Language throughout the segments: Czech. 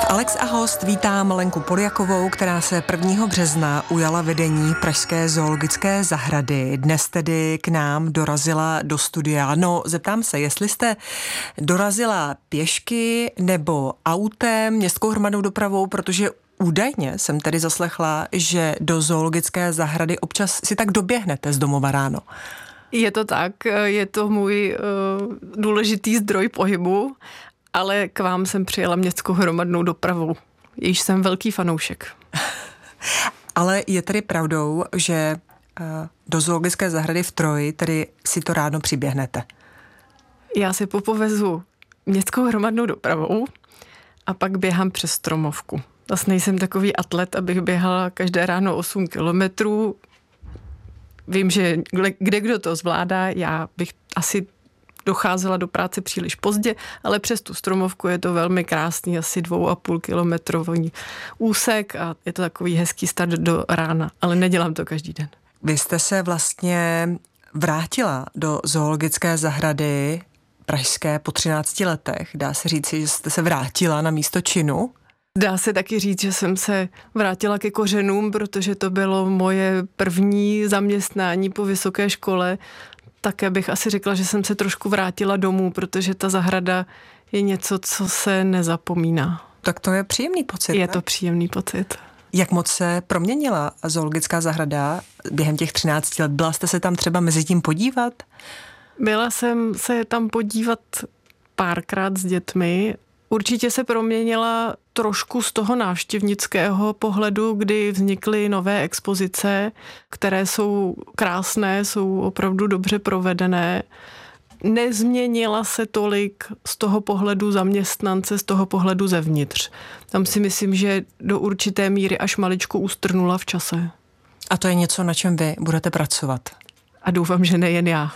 Alex a host vítám Lenku Poljakovou, která se 1. března ujala vedení Pražské zoologické zahrady. Dnes tedy k nám dorazila do studia. No, zeptám se, jestli jste dorazila pěšky nebo autem, městskou hromadnou dopravou, protože údajně jsem tedy zaslechla, že do zoologické zahrady občas si tak doběhnete z domova ráno. Je to tak, je to můj důležitý zdroj pohybu, ale k vám jsem přijela městskou hromadnou dopravou. Jejíž jsem velký fanoušek. Ale je tedy pravdou, že do zoologické zahrady v Troji tedy si to ráno přiběhnete? Já si popovezu městskou hromadnou dopravou a pak běhám přes Stromovku. Vlastně nejsem takový atlet, abych běhala každé ráno 8 kilometrů. Vím, že kdo to zvládá, já bych asi docházela do práce příliš pozdě, ale přes tu Stromovku je to velmi krásný, asi 2,5 kilometrový úsek a je to takový hezký start do rána, ale nedělám to každý den. Vy jste se vlastně vrátila do zoologické zahrady pražské po 13 letech. Dá se říci, že jste se vrátila na místo činu? Dá se taky říct, že jsem se vrátila ke kořenům, protože to bylo moje první zaměstnání po vysoké škole. Také bych asi řekla, že jsem se trošku vrátila domů, protože ta zahrada je něco, co se nezapomíná. Tak to je příjemný pocit, Je to příjemný pocit. Jak moc se proměnila zoologická zahrada během těch 13 let? Byla jste se tam třeba mezi tím podívat? Byla jsem se tam podívat párkrát s dětmi. Určitě se proměnila trošku z toho návštěvnického pohledu, kdy vznikly nové expozice, které jsou krásné, jsou opravdu dobře provedené. Nezměnila se tolik z toho pohledu zaměstnance, z toho pohledu zevnitř. Tam si myslím, že do určité míry až maličko ustrnula v čase. A to je něco, na čem vy budete pracovat? A doufám, že nejen já.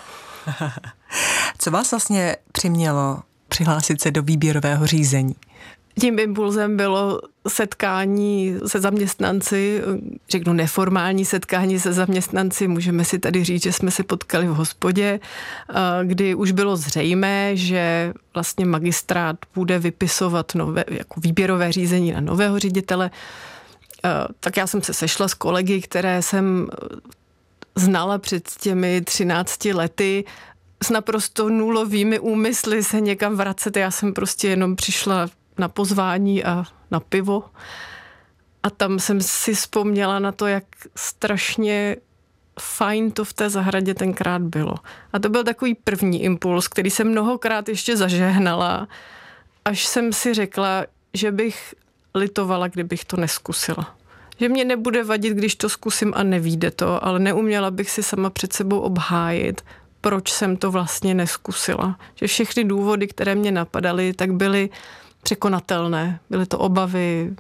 Co vás vlastně přimělo přihlásit se do výběrového řízení? Tím impulzem bylo setkání se zaměstnanci, řeknu neformální setkání se zaměstnanci, můžeme si tady říct, že jsme se potkali v hospodě, kdy už bylo zřejmé, že vlastně magistrát bude vypisovat jako výběrové řízení na nového ředitele. Tak já jsem se sešla s kolegy, které jsem znala před těmi 13 lety, s naprosto nulovými úmysly se někam vracet. Já jsem prostě jenom přišla na pozvání a na pivo. A tam jsem si vzpomněla na to, jak strašně fajn to v té zahradě tenkrát bylo. A to byl takový první impuls, který jsem mnohokrát ještě zažehnala, až jsem si řekla, že bych litovala, kdybych to neskusila. Že mě nebude vadit, když to zkusím a nevyjde to, ale neuměla bych si sama před sebou obhájit, proč jsem to vlastně neskusila. Že všechny důvody, které mě napadaly, tak byly překonatelné. Byly to obavy,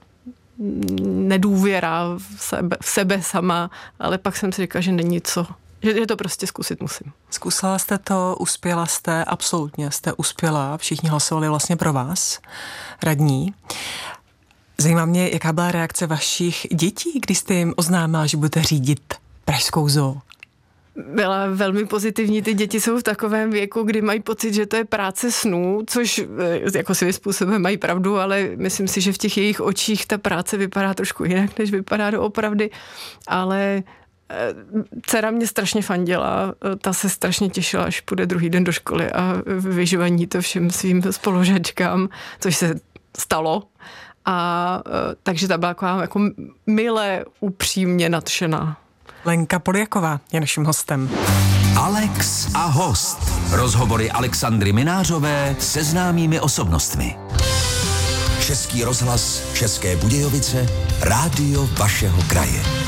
nedůvěra v sebe sama, ale pak jsem si říkala, že není co. Že to prostě zkusit musím. Zkusila jste to, uspěla jste, absolutně jste uspěla. Všichni hlasovali vlastně pro vás, radní. Zajímá mě, jaká byla reakce vašich dětí, když jste jim oznámila, že budete řídit pražskou zoo? Byla velmi pozitivní. Ty děti jsou v takovém věku, kdy mají pocit, že to je práce snů, což jako svým způsobem mají pravdu, ale myslím si, že v těch jejich očích ta práce vypadá trošku jinak, než vypadá doopravdy. Ale dcera mě strašně fandila, ta se strašně těšila, až půjde druhý den do školy a vyžvaní to všem svým spolužačkám, což se stalo. A takže ta byla taková jako milé, upřímně nadšená. Lenka Poljaková je naším hostem. Alex a host. Rozhovory Alexandry Minářové se známými osobnostmi. Český rozhlas, České Budějovice, rádio vašeho kraje.